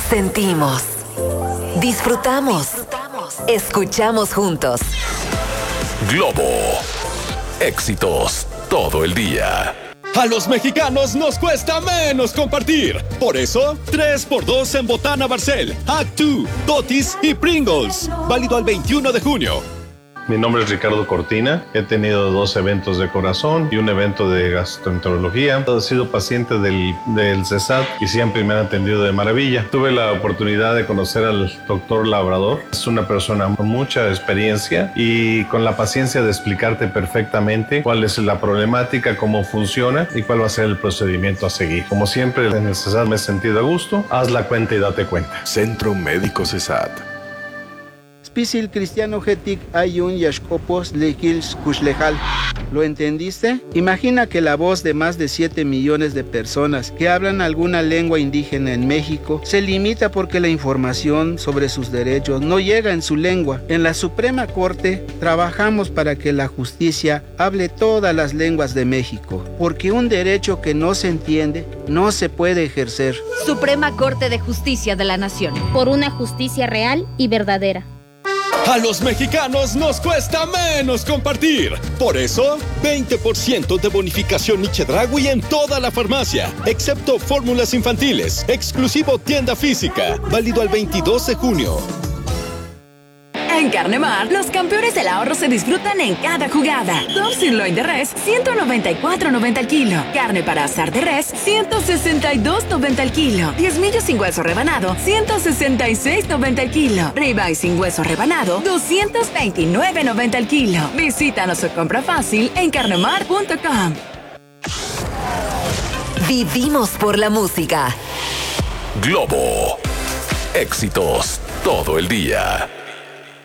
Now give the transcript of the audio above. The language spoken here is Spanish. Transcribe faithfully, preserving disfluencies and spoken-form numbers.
Sentimos, disfrutamos, escuchamos juntos. Globo, éxitos todo el día. A los mexicanos nos cuesta menos compartir. Por eso, tres por dos en Botana Barcel, Act dos, Totis y Pringles. Válido al veintiuno de junio. Mi nombre es Ricardo Cortina. He tenido dos eventos de corazón y un evento de gastroenterología. He sido paciente del, del CESAT y siempre me han atendido de maravilla. Tuve la oportunidad de conocer al doctor Labrador. Es una persona con mucha experiencia y con la paciencia de explicarte perfectamente cuál es la problemática, cómo funciona y cuál va a ser el procedimiento a seguir. Como siempre, en el CESAT me he sentido a gusto. Haz la cuenta y date cuenta. Centro Médico CESAT. Pisil cristiano getic ayun yashkopos lekils kushlejal. ¿Lo entendiste? Imagina que la voz de más de siete millones de personas que hablan alguna lengua indígena en México se limita porque la información sobre sus derechos no llega en su lengua. En la Suprema Corte trabajamos para que la justicia hable todas las lenguas de México, porque un derecho que no se entiende no se puede ejercer. Suprema Corte de Justicia de la Nación. Por una justicia real y verdadera. A los mexicanos nos cuesta menos compartir. Por eso, veinte por ciento de bonificación Chedraui en toda la farmacia, excepto fórmulas infantiles. Exclusivo tienda física. Válido al veintidós de junio. En Carnemar, los campeones del ahorro se disfrutan en cada jugada. Top Sirloin de res, ciento noventa y cuatro noventa al kilo. Carne para asar de res, ciento sesenta y dos noventa al kilo. Diezmillo sin hueso rebanado, ciento sesenta y seis noventa al kilo. Ribeye sin hueso rebanado, doscientos veintinueve noventa al kilo. Visítanos o compra fácil en carnemar punto com. Vivimos por la música. Globo, éxitos todo el día.